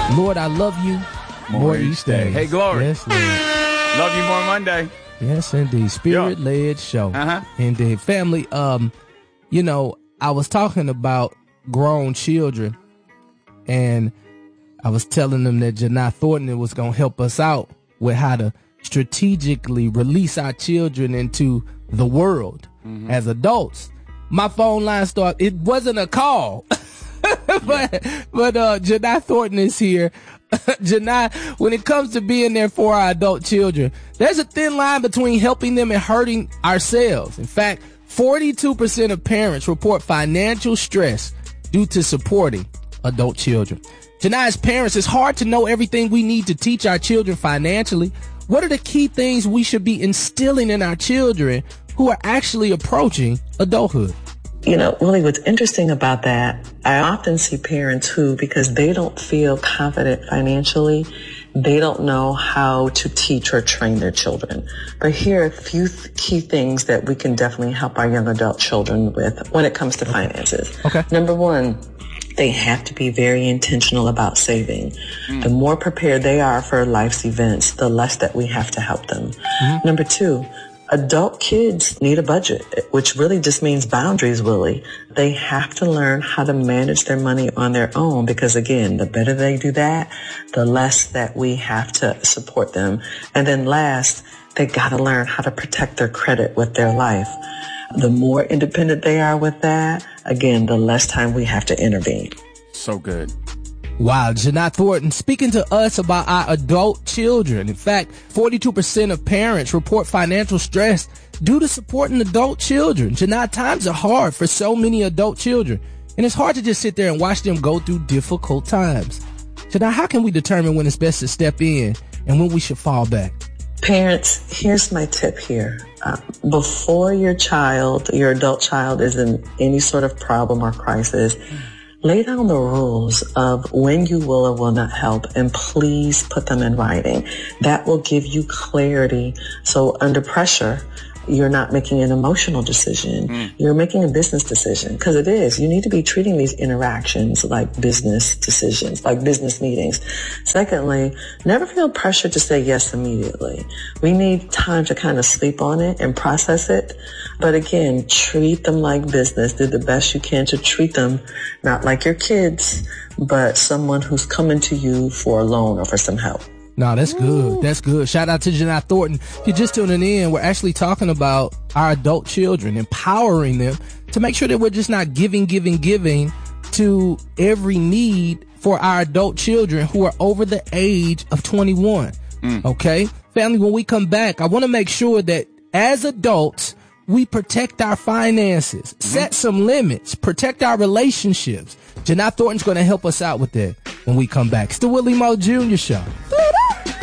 Lord, I love you more each day. Hey, Glory. Yes, Lord. Love you more Monday. Yes, indeed. Spirit-led show. Indeed. Family, you know, I was talking about grown children, and I was telling them that Janai Thornton was going to help us out with how to strategically release our children into the world as adults. My phone line started. It wasn't a call, but Janai Thornton is here. Janai, when it comes to being there for our adult children, there's a thin line between helping them and hurting ourselves. In fact, 42% of parents report financial stress due to supporting adult children. Janai, as parents, it's hard to know everything we need to teach our children financially. What are the key things we should be instilling in our children who are actually approaching adulthood? You know, Willie, what's interesting about that, I often see parents who, because they don't feel confident financially, they don't know how to teach or train their children. But here are a few key things that we can definitely help our young adult children with when it comes to finances. Okay. Number one, they have to be very intentional about saving. The more prepared they are for life's events, the less that we have to help them. Number two, adult kids need a budget, which really just means boundaries, Willie. They have to learn how to manage their money on their own because, again, the better they do that, the less that we have to support them. And then last, they got to learn how to protect their credit with their life. The more independent they are with that, again, the less time we have to intervene. So good. Wow, Janai Thornton speaking to us about our adult children. In fact, 42% of parents report financial stress due to supporting adult children. Janai, times are hard for so many adult children, and it's hard to just sit there and watch them go through difficult times. Janai, how can we determine when it's best to step in and when we should fall back? Parents, here's my tip here. Before your adult child is in any sort of problem or crisis, lay down the rules of when you will or will not help, and please put them in writing. That will give you clarity. So under pressure, you're not making an emotional decision. You're making a business decision, because it is. You need to be treating these interactions like business decisions, like business meetings. Secondly, never feel pressure to say yes immediately. We need time to kind of sleep on it and process it. But again, treat them like business. Do the best you can to treat them not like your kids, but someone who's coming to you for a loan or for some help. No, that's good. That's good. Shout out to Janai Thornton. If you're just tuning in, we're actually talking about our adult children, empowering them to make sure that we're just not giving to every need for our adult children who are over the age of 21. Okay? Family, when we come back, I want to make sure that as adults, we protect our finances, set some limits, protect our relationships. Janai Thornton's going to help us out with that when we come back. It's the Willie Moore Jr. Show.